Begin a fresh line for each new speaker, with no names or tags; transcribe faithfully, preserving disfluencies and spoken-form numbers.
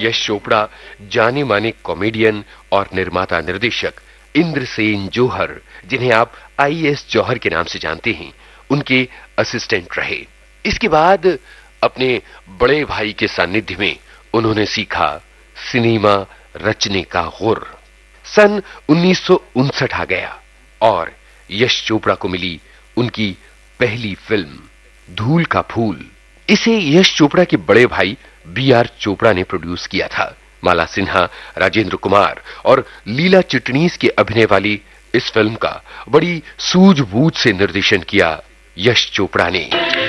यश चोपड़ा जाने माने कॉमेडियन और निर्माता निर्देशक इंद्रसेन जौहर, जिन्हें आप आई ए एस जौहर के नाम से जानते हैं, उनके असिस्टेंट रहे। इसके बाद अपने बड़े भाई के सानिध्य में उन्होंने सीखा सिनेमा रचने का गुर। सन उन्नीस सौ उनसठ आ गया और यश चोपड़ा को मिली उनकी पहली फिल्म धूल का फूल। इसे यश चोपड़ा के बड़े भाई बी आर चोपड़ा ने प्रोड्यूस किया था। माला सिन्हा, राजेंद्र कुमार और लीला चिटनीस के अभिनय वाली इस फिल्म का बड़ी सूझबूझ से निर्देशन किया यश चोपड़ा ने।